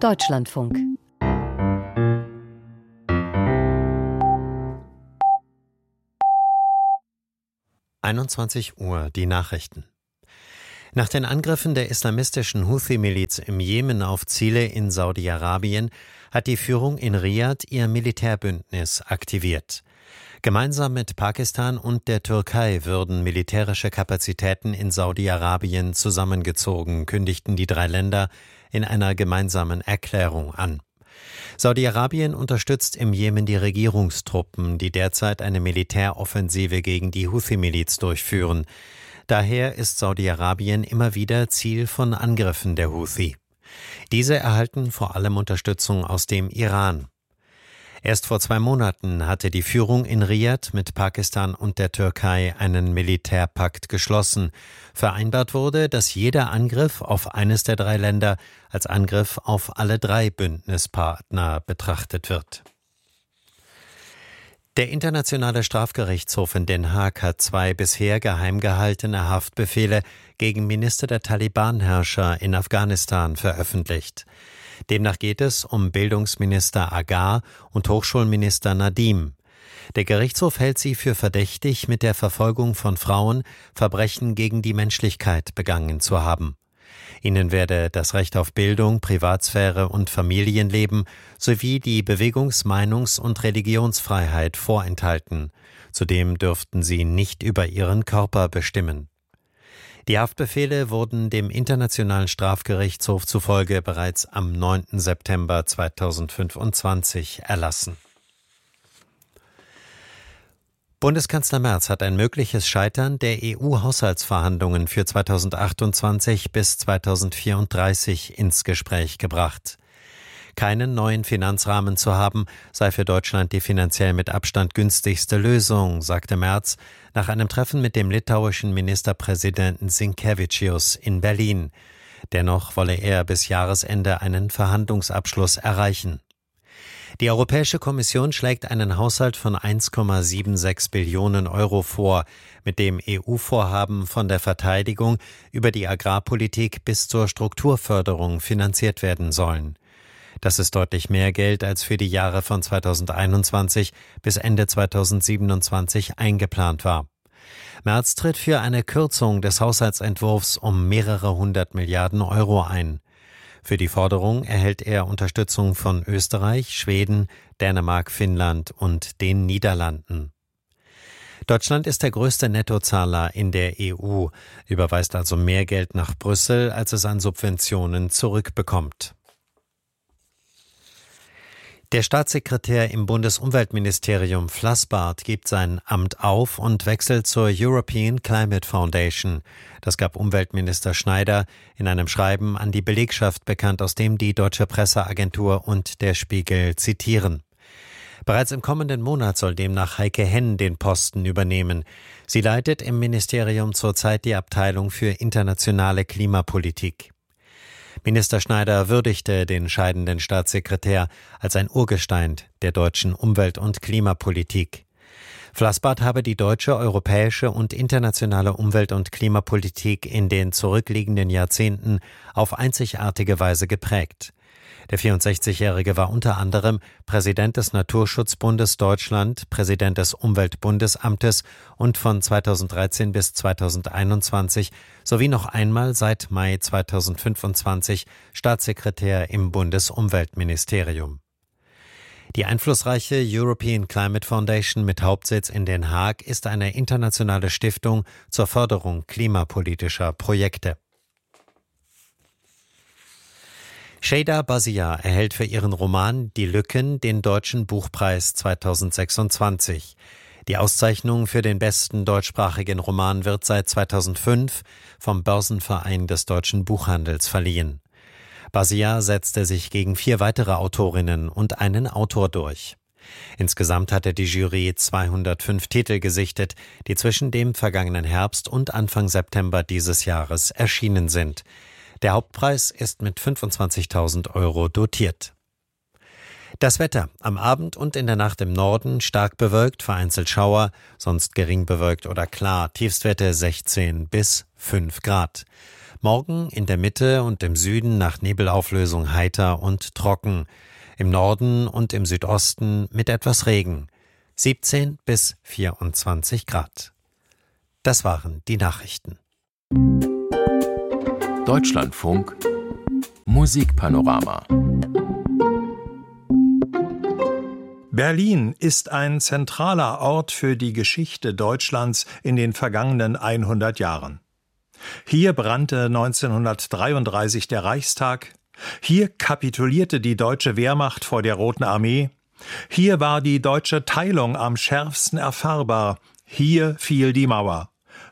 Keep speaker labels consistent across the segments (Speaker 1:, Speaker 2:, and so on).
Speaker 1: Deutschlandfunk.
Speaker 2: Uhr, die Nachrichten. Nach den Angriffen der islamistischen Houthi-Miliz im Jemen auf Ziele in Saudi-Arabien hat die Führung in Riad ihr Militärbündnis aktiviert. Gemeinsam mit Pakistan und der Türkei würden militärische Kapazitäten in Saudi-Arabien zusammengezogen, kündigten die drei Länder in einer gemeinsamen Erklärung an. Saudi-Arabien unterstützt im Jemen die Regierungstruppen, die derzeit eine Militäroffensive gegen die Houthi-Miliz durchführen. Daher ist Saudi-Arabien immer wieder Ziel von Angriffen der Houthi. Diese erhalten vor allem Unterstützung aus dem Iran. Erst vor 2 Monaten hatte die Führung in Riad mit Pakistan und der Türkei einen Militärpakt geschlossen. Vereinbart wurde, dass jeder Angriff auf eines der 3 Länder als Angriff auf alle 3 Bündnispartner betrachtet wird. Der Internationale Strafgerichtshof in Den Haag hat 2 bisher geheim gehaltene Haftbefehle gegen Minister der Taliban-Herrscher in Afghanistan veröffentlicht. Demnach geht es um Bildungsminister Agar und Hochschulminister Nadim. Der Gerichtshof hält sie für verdächtig, mit der Verfolgung von Frauen Verbrechen gegen die Menschlichkeit begangen zu haben. Ihnen werde das Recht auf Bildung, Privatsphäre und Familienleben sowie die Bewegungs-, Meinungs- und Religionsfreiheit vorenthalten. Zudem dürften sie nicht über ihren Körper bestimmen. Die Haftbefehle wurden dem Internationalen Strafgerichtshof zufolge bereits am 9. September 2025 erlassen. Bundeskanzler Merz hat ein mögliches Scheitern der EU-Haushaltsverhandlungen für 2028 bis 2034 ins Gespräch gebracht. Keinen neuen Finanzrahmen zu haben, sei für Deutschland die finanziell mit Abstand günstigste Lösung, sagte Merz nach einem Treffen mit dem litauischen Ministerpräsidenten Sinkevičius in Berlin. Dennoch wolle er bis Jahresende einen Verhandlungsabschluss erreichen. Die Europäische Kommission schlägt einen Haushalt von 1,76 Billionen Euro vor, mit dem EU-Vorhaben von der Verteidigung über die Agrarpolitik bis zur Strukturförderung finanziert werden sollen. Das ist deutlich mehr Geld als für die Jahre von 2021 bis Ende 2027 eingeplant war. Merz tritt für eine Kürzung des Haushaltsentwurfs um mehrere 100 Milliarden Euro ein. Für die Forderung erhält er Unterstützung von Österreich, Schweden, Dänemark, Finnland und den Niederlanden. Deutschland ist der größte Nettozahler in der EU, überweist also mehr Geld nach Brüssel, als es an Subventionen zurückbekommt. Der Staatssekretär im Bundesumweltministerium Flassbart gibt sein Amt auf und wechselt zur European Climate Foundation. Das gab Umweltminister Schneider in einem Schreiben an die Belegschaft bekannt, aus dem die Deutsche Presseagentur und der Spiegel zitieren. Bereits im kommenden Monat soll demnach Heike Henn den Posten übernehmen. Sie leitet im Ministerium zurzeit die Abteilung für internationale Klimapolitik. Minister Schneider würdigte den scheidenden Staatssekretär als ein Urgestein der deutschen Umwelt- und Klimapolitik. Flassbart habe die deutsche, europäische und internationale Umwelt- und Klimapolitik in den zurückliegenden Jahrzehnten auf einzigartige Weise geprägt. Der 64-Jährige war unter anderem Präsident des Naturschutzbundes Deutschland, Präsident des Umweltbundesamtes und von 2013 bis 2021 sowie noch einmal seit Mai 2025 Staatssekretär im Bundesumweltministerium. Die einflussreiche European Climate Foundation mit Hauptsitz in Den Haag ist eine internationale Stiftung zur Förderung klimapolitischer Projekte. Sheyda Bazia erhält für ihren Roman Die Lücken den Deutschen Buchpreis 2026. Die Auszeichnung für den besten deutschsprachigen Roman wird seit 2005 vom Börsenverein des deutschen Buchhandels verliehen. Bazia setzte sich gegen 4 weitere Autorinnen und einen Autor durch. Insgesamt hatte die Jury 205 Titel gesichtet, die zwischen dem vergangenen Herbst und Anfang September dieses Jahres erschienen sind. Der Hauptpreis ist mit 25.000 Euro dotiert. Das Wetter: Am Abend und in der Nacht im Norden stark bewölkt, vereinzelt Schauer, sonst gering bewölkt oder klar, Tiefstwerte 16 bis 5 Grad. Morgen in der Mitte und im Süden nach Nebelauflösung heiter und trocken. Im Norden und im Südosten mit etwas Regen. 17 bis 24 Grad. Das waren die Nachrichten.
Speaker 1: Deutschlandfunk Musikpanorama.
Speaker 3: Berlin ist ein zentraler Ort für die Geschichte Deutschlands in den vergangenen 100 Jahren. Hier brannte 1933 der Reichstag, hier kapitulierte die deutsche Wehrmacht vor der Roten Armee, hier war die deutsche Teilung am schärfsten erfahrbar, hier fiel die Mauer.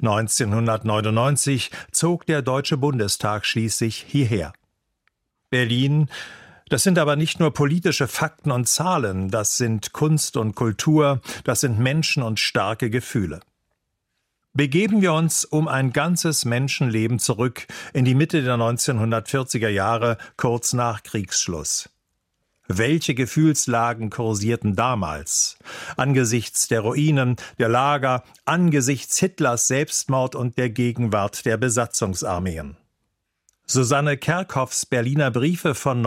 Speaker 3: 1999 zog der Deutsche Bundestag schließlich hierher. Berlin, das sind aber nicht nur politische Fakten und Zahlen, das sind Kunst und Kultur, das sind Menschen und starke Gefühle. Begeben wir uns um ein ganzes Menschenleben zurück in die Mitte der 1940er Jahre, kurz nach Kriegsschluss. Welche Gefühlslagen kursierten damals? Angesichts der Ruinen, der Lager, angesichts Hitlers Selbstmord und der Gegenwart der Besatzungsarmeen. Susanne Kerckhoffs Berliner Briefe von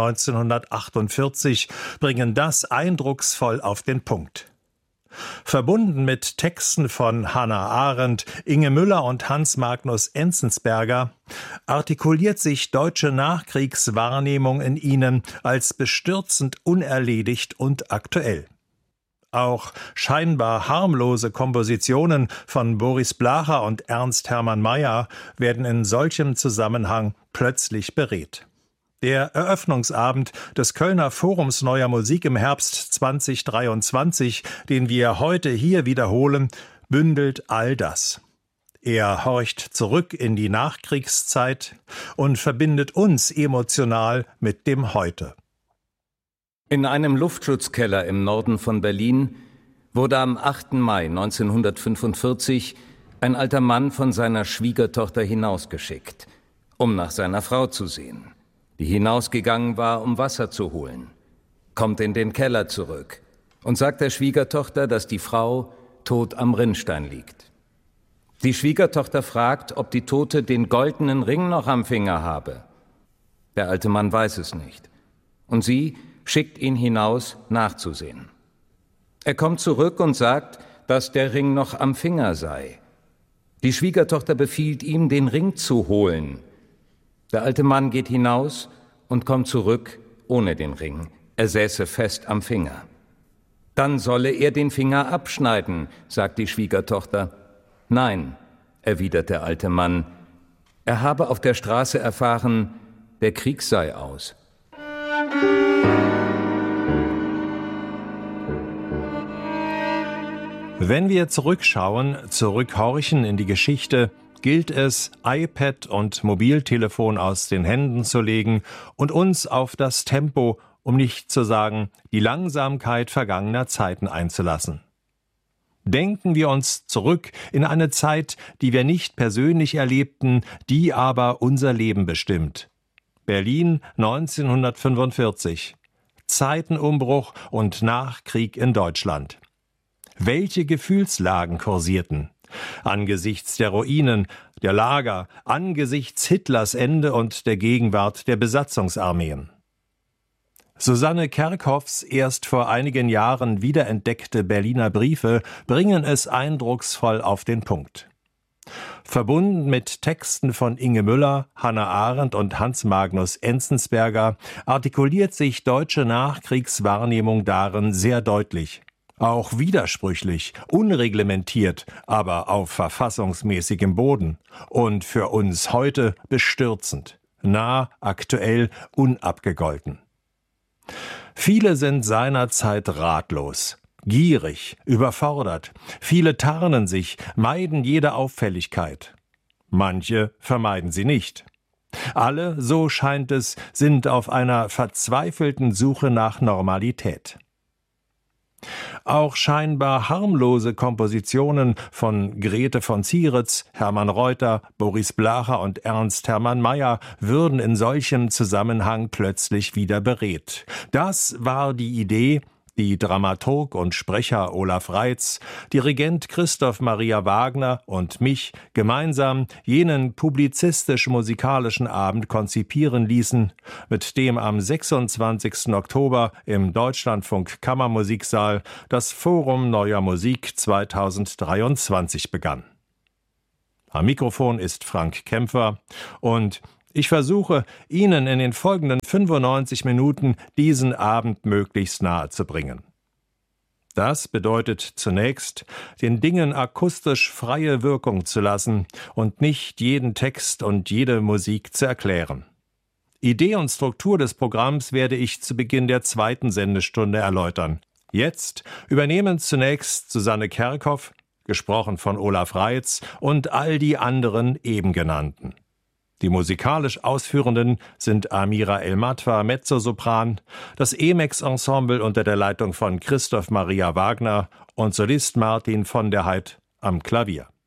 Speaker 3: 1948 bringen das eindrucksvoll auf den Punkt. Verbunden mit Texten von Hannah Arendt, Inge Müller und Hans Magnus Enzensberger artikuliert sich deutsche Nachkriegswahrnehmung in ihnen als bestürzend unerledigt und aktuell. Auch scheinbar harmlose Kompositionen von Boris Blacher und Ernst Hermann Meyer werden in solchem Zusammenhang plötzlich beredt. Der Eröffnungsabend des Kölner Forums Neuer Musik im Herbst 2023, den wir heute hier wiederholen, bündelt all das. Er horcht zurück in die Nachkriegszeit und verbindet uns emotional mit dem Heute.
Speaker 4: In einem Luftschutzkeller im Norden von Berlin wurde am 8. Mai 1945 ein alter Mann von seiner Schwiegertochter hinausgeschickt, um nach seiner Frau zu sehen, die hinausgegangen war, um Wasser zu holen, kommt in den Keller zurück und sagt der Schwiegertochter, dass die Frau tot am Rinnstein liegt. Die Schwiegertochter fragt, ob die Tote den goldenen Ring noch am Finger habe. Der alte Mann weiß es nicht. Und sie schickt ihn hinaus, nachzusehen. Er kommt zurück und sagt, dass der Ring noch am Finger sei. Die Schwiegertochter befiehlt ihm, den Ring zu holen. Der alte Mann geht hinaus und kommt zurück ohne den Ring. Er säße fest am Finger. Dann solle er den Finger abschneiden, sagt die Schwiegertochter. Nein, erwidert der alte Mann. Er habe auf der Straße erfahren, der Krieg sei aus.
Speaker 3: Wenn wir zurückschauen, zurückhorchen in die Geschichte, gilt es, iPad und Mobiltelefon aus den Händen zu legen und uns auf das Tempo, um nicht zu sagen, die Langsamkeit vergangener Zeiten einzulassen. Denken wir uns zurück in eine Zeit, die wir nicht persönlich erlebten, die aber unser Leben bestimmt. Berlin 1945. Zeitenumbruch und Nachkrieg in Deutschland. Welche Gefühlslagen kursierten? Angesichts der Ruinen, der Lager, angesichts Hitlers Ende und der Gegenwart der Besatzungsarmeen. Susanne Kerckhoffs erst vor einigen Jahren wiederentdeckte Berliner Briefe bringen es eindrucksvoll auf den Punkt. Verbunden mit Texten von Inge Müller, Hannah Arendt und Hans Magnus Enzensberger artikuliert sich deutsche Nachkriegswahrnehmung darin sehr deutlich. Auch widersprüchlich, unreglementiert, aber auf verfassungsmäßigem Boden und für uns heute bestürzend, nah, aktuell, unabgegolten. Viele sind seinerzeit ratlos, gierig, überfordert, viele tarnen sich, meiden jede Auffälligkeit. Manche vermeiden sie nicht. Alle, so scheint es, sind auf einer verzweifelten Suche nach Normalität. Auch scheinbar harmlose Kompositionen von Grete von Zieritz, Hermann Reuter, Boris Blacher und Ernst Hermann Meyer würden in solchem Zusammenhang plötzlich wieder beredt. Das war die Idee, die Dramaturg und Sprecher Olaf Reitz, Dirigent Christoph Maria Wagner und mich gemeinsam jenen publizistisch-musikalischen Abend konzipieren ließen, mit dem am 26. Oktober im Deutschlandfunk Kammermusiksaal das Forum Neuer Musik 2023 begann. Am Mikrofon ist Frank Kämpfer und ich versuche, Ihnen in den folgenden 95 Minuten diesen Abend möglichst nahe zu bringen. Das bedeutet zunächst, den Dingen akustisch freie Wirkung zu lassen und nicht jeden Text und jede Musik zu erklären. Idee und Struktur des Programms werde ich zu Beginn der zweiten Sendestunde erläutern. Jetzt übernehmen zunächst Susanne Kerkhoff, gesprochen von Olaf Reitz, und all die anderen eben genannten. Die musikalisch Ausführenden sind Amira El-Matwa, Mezzosopran, das Emex-Ensemble unter der Leitung von Christoph Maria Wagner und Solist Martin von der Heid am Klavier.